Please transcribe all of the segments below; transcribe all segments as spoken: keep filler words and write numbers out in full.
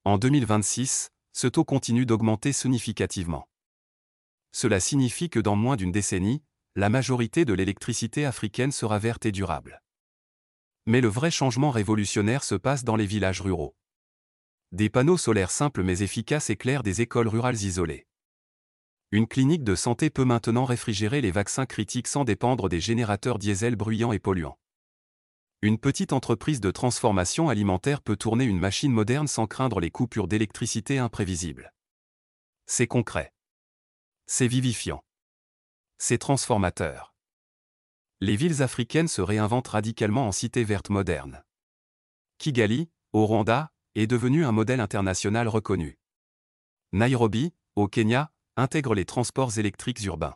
En deux mille vingt-six, ce taux continue d'augmenter significativement. Cela signifie que dans moins d'une décennie, la majorité de l'électricité africaine sera verte et durable. Mais le vrai changement révolutionnaire se passe dans les villages ruraux. Des panneaux solaires simples mais efficaces éclairent des écoles rurales isolées. Une clinique de santé peut maintenant réfrigérer les vaccins critiques sans dépendre des générateurs diesel bruyants et polluants. Une petite entreprise de transformation alimentaire peut tourner une machine moderne sans craindre les coupures d'électricité imprévisibles. C'est concret. C'est vivifiant. C'est transformateur. Les villes africaines se réinventent radicalement en cités vertes modernes. Kigali, au Rwanda, est devenu un modèle international reconnu. Nairobi, au Kenya, intègre les transports électriques urbains.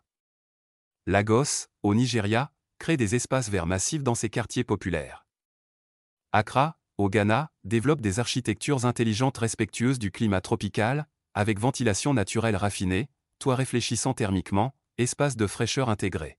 Lagos, au Nigeria, crée des espaces verts massifs dans ses quartiers populaires. Accra, au Ghana, développe des architectures intelligentes respectueuses du climat tropical, avec ventilation naturelle raffinée, toits réfléchissant thermiquement, espaces de fraîcheur intégrés.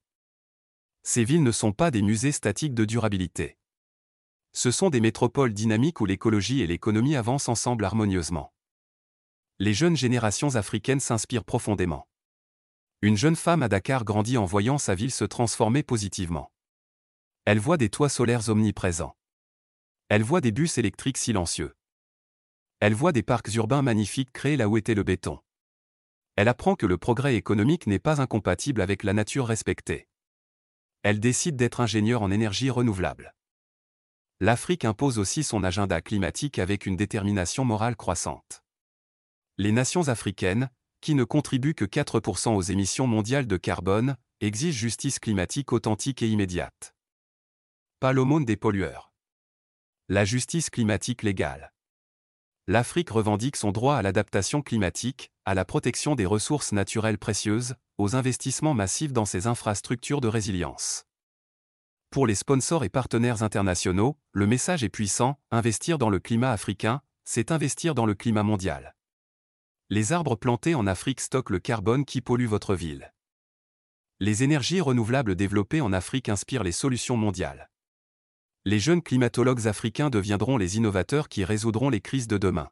Ces villes ne sont pas des musées statiques de durabilité. Ce sont des métropoles dynamiques où l'écologie et l'économie avancent ensemble harmonieusement. Les jeunes générations africaines s'inspirent profondément. Une jeune femme à Dakar grandit en voyant sa ville se transformer positivement. Elle voit des toits solaires omniprésents. Elle voit des bus électriques silencieux. Elle voit des parcs urbains magnifiques créés là où était le béton. Elle apprend que le progrès économique n'est pas incompatible avec la nature respectée. Elle décide d'être ingénieure en énergie renouvelable. L'Afrique impose aussi son agenda climatique avec une détermination morale croissante. Les nations africaines, qui ne contribuent que quatre pour cent aux émissions mondiales de carbone, exigent justice climatique authentique et immédiate. Pas l'aumône des pollueurs. La justice climatique légale. L'Afrique revendique son droit à l'adaptation climatique, à la protection des ressources naturelles précieuses, aux investissements massifs dans ses infrastructures de résilience. Pour les sponsors et partenaires internationaux, le message est puissant, investir dans le climat africain, c'est investir dans le climat mondial. Les arbres plantés en Afrique stockent le carbone qui pollue votre ville. Les énergies renouvelables développées en Afrique inspirent les solutions mondiales. Les jeunes climatologues africains deviendront les innovateurs qui résoudront les crises de demain.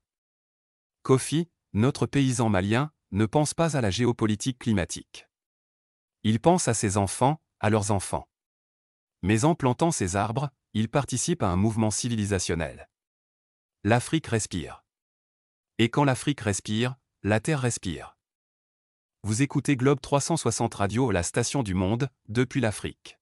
Kofi, notre paysan malien, ne pense pas à la géopolitique climatique. Il pense à ses enfants, à leurs enfants. Mais en plantant ces arbres, il participe à un mouvement civilisationnel. L'Afrique respire. Et quand l'Afrique respire, la Terre respire. Vous écoutez Globe trois cent soixante Radio, la station du monde, depuis l'Afrique.